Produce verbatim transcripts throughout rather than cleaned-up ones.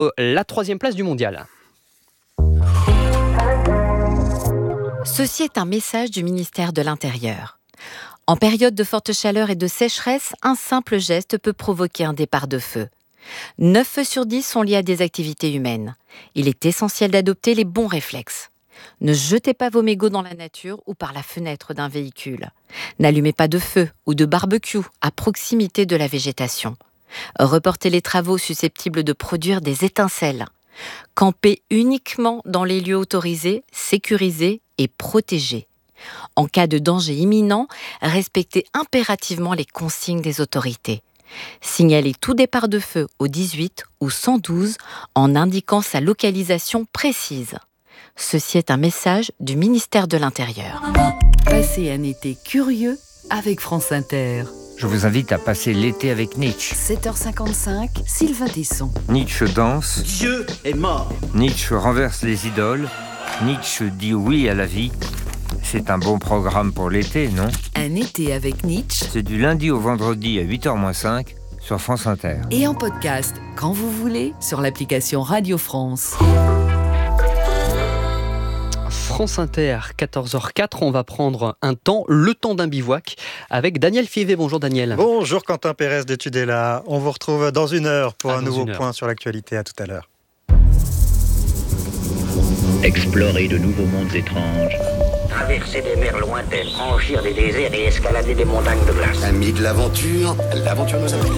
euh, la troisième place du mondial. Ceci est un message du ministère de l'Intérieur. En période de forte chaleur et de sécheresse, un simple geste peut provoquer un départ de feu. neuf feux sur dix sont liés à des activités humaines. Il est essentiel d'adopter les bons réflexes. Ne jetez pas vos mégots dans la nature ou par la fenêtre d'un véhicule. N'allumez pas de feu ou de barbecue à proximité de la végétation. Reportez les travaux susceptibles de produire des étincelles. Campez uniquement dans les lieux autorisés, sécurisés et protégés. En cas de danger imminent, respectez impérativement les consignes des autorités. Signalez tout départ de feu au dix-huit ou cent douze en indiquant sa localisation précise. Ceci est un message du ministère de l'Intérieur. Passez un été curieux avec France Inter. Je vous invite à passer l'été avec Nietzsche. sept heures cinquante-cinq, Sylvain Tesson. Nietzsche danse. Dieu est mort. Nietzsche renverse les idoles. Nietzsche dit oui à la vie. C'est un bon programme pour l'été, non ? Un été avec Nietzsche. C'est du lundi au vendredi à huit heures moins cinq sur France Inter. Et en podcast, quand vous voulez, sur l'application Radio France. France Inter, quatorze heures quatre, on va prendre un temps, le temps d'un bivouac, avec Daniel Fievé. Bonjour Daniel. Bonjour Quentin Pérez de Tudela. On vous retrouve dans une heure pour ah, un nouveau heure. point sur l'actualité. À tout à l'heure. Explorer de nouveaux mondes étranges. Traverser des mers lointaines, franchir des déserts et escalader des montagnes de glace. Amis de l'aventure, l'aventure nous appelle.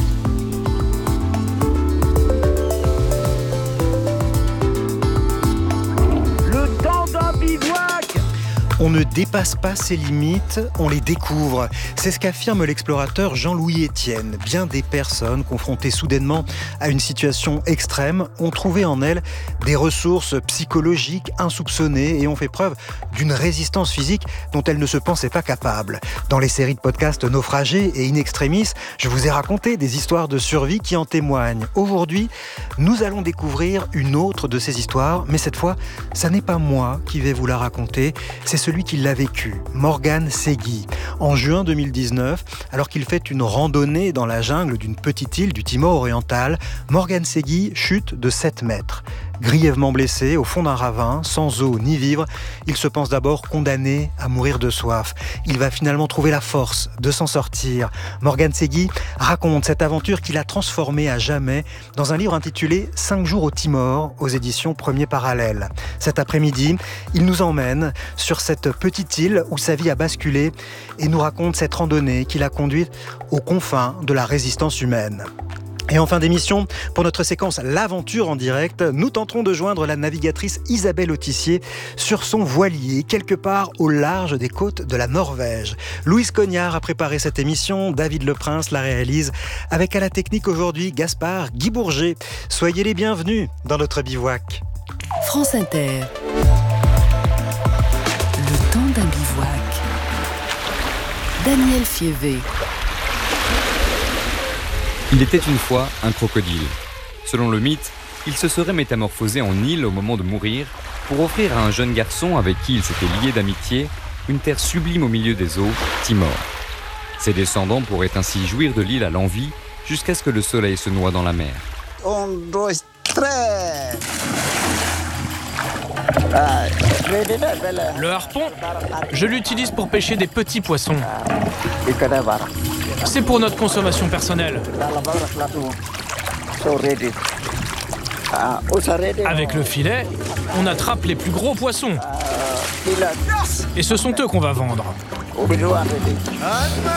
On ne dépasse pas ses limites, on les découvre. C'est ce qu'affirme l'explorateur Jean-Louis Etienne. Bien des personnes confrontées soudainement à une situation extrême ont trouvé en elles des ressources psychologiques insoupçonnées et ont fait preuve d'une résistance physique dont elles ne se pensaient pas capables. Dans les séries de podcasts Naufragés et In Extremis, je vous ai raconté des histoires de survie qui en témoignent. Aujourd'hui, nous allons découvrir une autre de ces histoires, mais cette fois, ça n'est pas moi qui vais vous la raconter, c'est celui qui l'a vécu, Morgan Segui. En juin deux mille dix-neuf, alors qu'il fait une randonnée dans la jungle d'une petite île du Timor oriental, Morgan Segui chute de sept mètres. Grièvement blessé, au fond d'un ravin, sans eau ni vivre, il se pense d'abord condamné à mourir de soif. Il va finalement trouver la force de s'en sortir. Morgan Segui raconte cette aventure qu'il a transformée à jamais dans un livre intitulé « cinq jours au Timor » aux éditions Premier Parallèle. Cet après-midi, il nous emmène sur cette petite île où sa vie a basculé et nous raconte cette randonnée qui l'a conduite aux confins de la résistance humaine. Et en fin d'émission, pour notre séquence L'Aventure en direct, nous tenterons de joindre la navigatrice Isabelle Autissier sur son voilier, quelque part au large des côtes de la Norvège. Louise Cognard a préparé cette émission, David Leprince la réalise, avec à la technique aujourd'hui Gaspard Guy Bourget. Soyez les bienvenus dans notre bivouac. France Inter. Le temps d'un bivouac. Daniel Fievé. Il était une fois un crocodile. Selon le mythe, il se serait métamorphosé en île au moment de mourir pour offrir à un jeune garçon avec qui il s'était lié d'amitié une terre sublime au milieu des eaux, Timor. Ses descendants pourraient ainsi jouir de l'île à l'envi jusqu'à ce que le soleil se noie dans la mer. Un, deux, trois. Le harpon, je l'utilise pour pêcher des petits poissons. C'est pour notre consommation personnelle. Avec le filet, on attrape les plus gros poissons. Et ce sont eux qu'on va vendre.